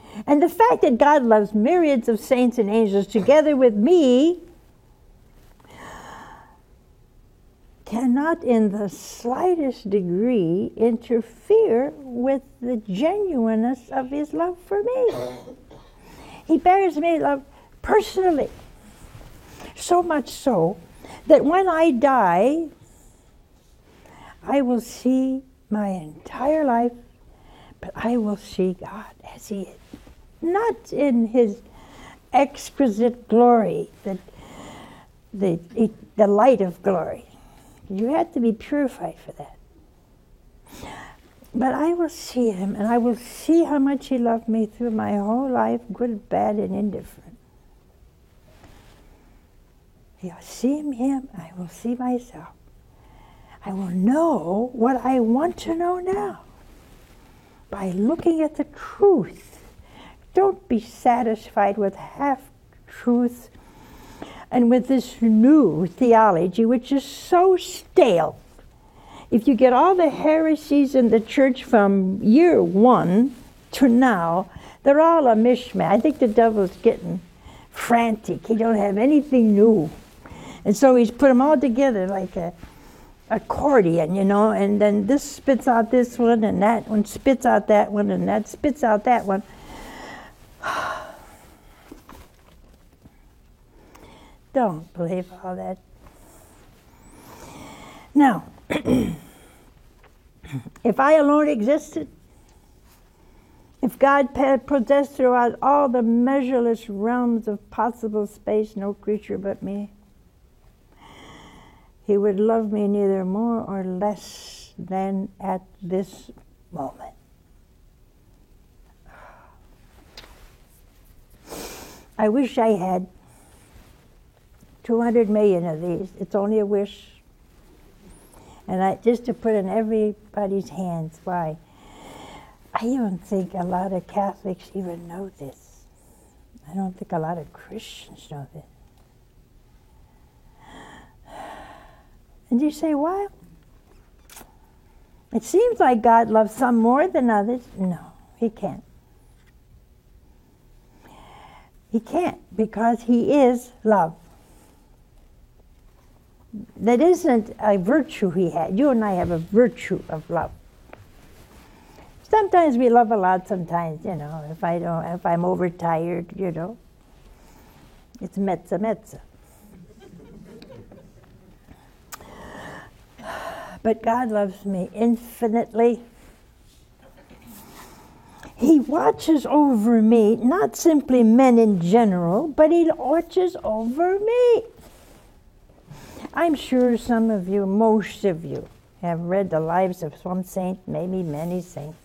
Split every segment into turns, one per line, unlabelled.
And the fact that God loves myriads of saints and angels together with me cannot in the slightest degree interfere with the genuineness of his love for me. He bears me love personally, so much so that when I die, I will see my entire life, but I will see God as he is. Not in his exquisite glory, the light of glory. You have to be purified for that. But I will see him, and I will see how much he loved me through my whole life, good, bad, and indifferent. I'll see him, I will see myself. I will know what I want to know now by looking at the truth. Don't be satisfied with half-truth and with this new theology, which is so stale. If you get all the heresies in the church from year one to now, they're all a mishmash. I think the devil's getting frantic. He don't have anything new. And so he's put them all together like a accordion, you know, and then this spits out this one, and that one spits out that one, and that spits out that one. Don't believe all that. Now, if I alone existed, if God possessed throughout all the measureless realms of possible space, no creature but me, he would love me neither more or less than at this moment. I wish I had 200 million of these. It's only a wish. And just to put in everybody's hands. Why? I don't think a lot of Catholics even know this. I don't think a lot of Christians know this. And you say, why? It seems like God loves some more than others. No, he can't. He can't, because he is love. That isn't a virtue he had. You and I have a virtue of love. Sometimes we love a lot, sometimes, you know, if I'm overtired, you know, it's mezza. But God loves me infinitely. He watches over me, not simply men in general, but he watches over me. I'm sure some of you, most of you, have read the lives of some saint, maybe many saints.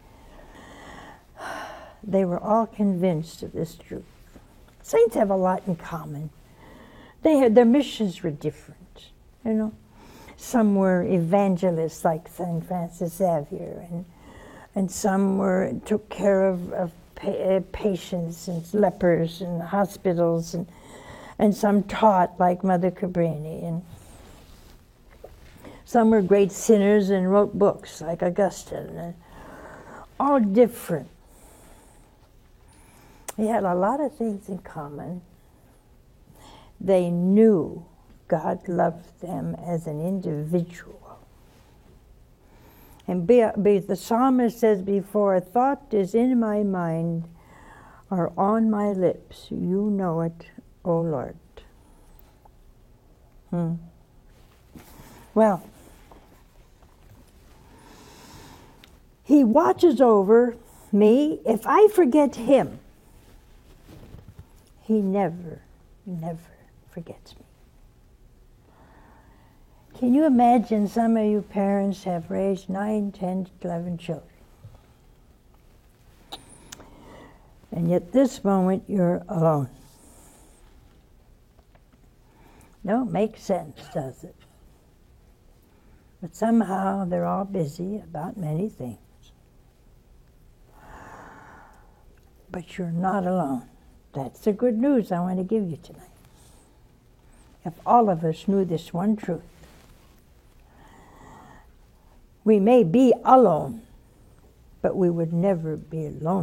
They were all convinced of this truth. Saints have a lot in common. Their missions were different, you know. Some were evangelists like St. Francis Xavier, and some took care of patients and lepers in hospitals, and some taught like Mother Cabrini, and some were great sinners and wrote books like Augustine, and all different. They had a lot of things in common. They knew God loved them as an individual. And the psalmist says before, a thought is in my mind or on my lips, you know it, O Lord. Well, he watches over me. If I forget him, he never forgets me. Can you imagine some of you parents have raised 9, 10, 11 children? And yet this moment you're alone. Don't make sense, does it? But somehow they're all busy about many things. But you're not alone. That's the good news I want to give you tonight. If all of us knew this one truth, we may be alone, but we would never be alone.